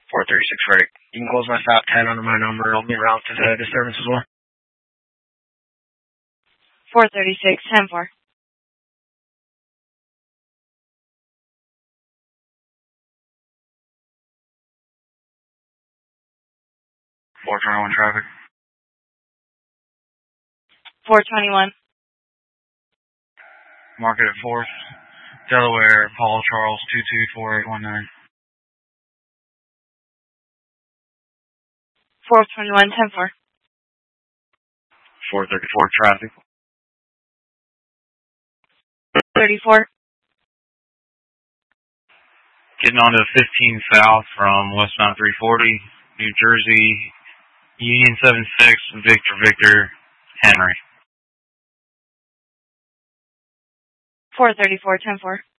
436 right. You can close my stop 10 under my number. It'll be route to the disturbance as well. 436, 10-4. 421 traffic. 421. Market at 4th. Delaware, Paul Charles, 224819. 421, 10-4. 434 traffic. 34. Getting onto 15 south from westbound 340, New Jersey, Union 76, Victor, Henry. 434, 10-4.